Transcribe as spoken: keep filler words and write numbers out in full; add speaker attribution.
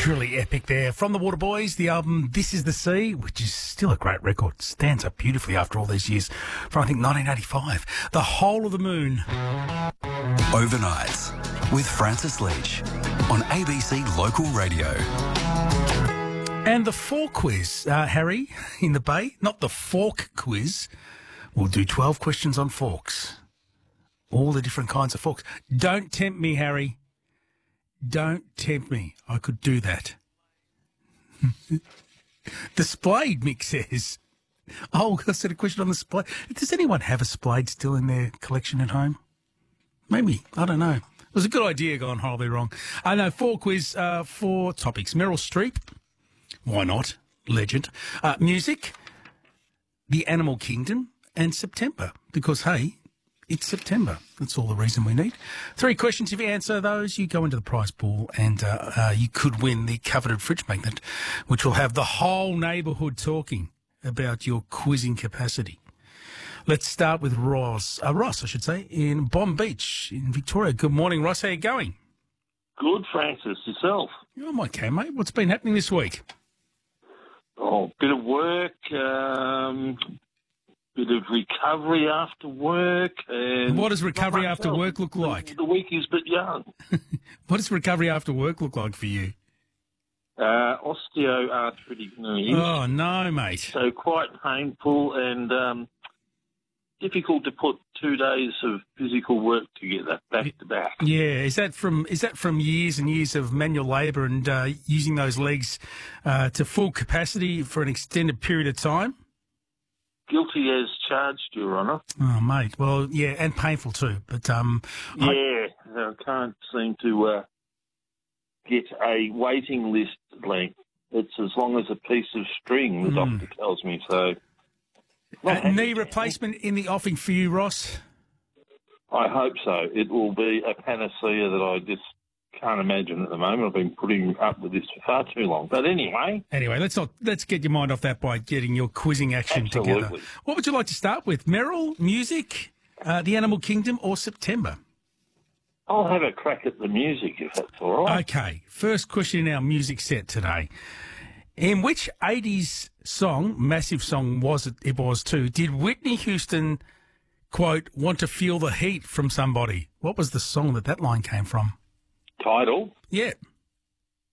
Speaker 1: Truly epic there. From the Waterboys, the album This Is the Sea, which is still a great record. Stands up beautifully after all these years from, I think, nineteen eighty-five. The Whole of the Moon.
Speaker 2: Overnights with Francis Leach on A B C Local Radio.
Speaker 1: And the fork quiz, uh, Harry, in the Bay. Not the fork quiz. We'll do twelve questions on forks. All the different kinds of forks. Don't tempt me, Harry. Don't tempt me. I could do that. The Splade, Mick says. Oh, I said a question on the Splade. Does anyone have a Splade still in their collection at home? Maybe. I don't know. It was a good idea gone horribly wrong. I know, four quiz, uh, four topics. Meryl Streep. Why not? Legend. Uh, music. The Animal Kingdom. And September. Because, hey, it's September. That's all the reason we need. Three questions. If you answer those, you go into the prize pool and uh, uh, you could win the coveted fridge magnet, which will have the whole neighbourhood talking about your quizzing capacity. Let's start with Ross, uh, Ross, I should say, in Bomb Beach in Victoria. Good morning, Ross. How are you going?
Speaker 3: Good, Francis. Yourself?
Speaker 1: I'm okay, mate. What's been happening this week?
Speaker 3: Oh, bit of work, um, bit of recovery after work. And
Speaker 1: what does recovery after work look like?
Speaker 3: The week is a bit young.
Speaker 1: What does recovery after work look like for you?
Speaker 3: Uh, osteoarthritic knees.
Speaker 1: Oh, no, mate.
Speaker 3: So quite painful and um, difficult to put two days of physical work together, back to back.
Speaker 1: Yeah, is that from is that from years and years of manual labour and uh, using those legs uh, to full capacity for an extended period of time?
Speaker 3: Guilty as charged, Your Honour.
Speaker 1: Oh, mate. Well, yeah, and painful too. But um,
Speaker 3: yeah, I, I can't seem to uh, get a waiting list length. It's as long as a piece of string, the mm. doctor tells me. So,
Speaker 1: uh, knee replacement in the offing for you, Ross?
Speaker 3: I hope so. It will be a panacea that I just can't imagine at the moment. I've been putting up with this for far too long. But anyway.
Speaker 1: Anyway, let's not let's get your mind off that by getting your quizzing action
Speaker 3: Absolutely.
Speaker 1: together. What would you like to start with? Meryl, music, uh, the Animal Kingdom, or September?
Speaker 3: I'll have a crack at the music, if that's all right.
Speaker 1: Okay. First question in our music set today. In which eighties song, massive song was it, it was too, did Whitney Houston, quote, want to feel the heat from somebody? What was the song that that line came from?
Speaker 3: Tidal?
Speaker 1: Yeah.